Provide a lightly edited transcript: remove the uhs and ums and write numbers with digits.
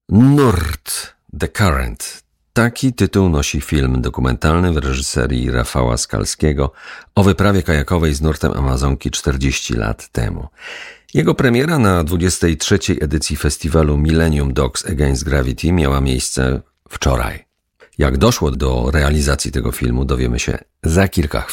Nurt, The Current. Taki tytuł nosi film dokumentalny w reżyserii Rafała Skalskiego o wyprawie kajakowej z nurtem Amazonki 40 lat temu. Jego premiera na 23. edycji festiwalu Millennium Dogs Against Gravity miała miejsce wczoraj. Jak doszło do realizacji tego filmu, dowiemy się za kilka chwil.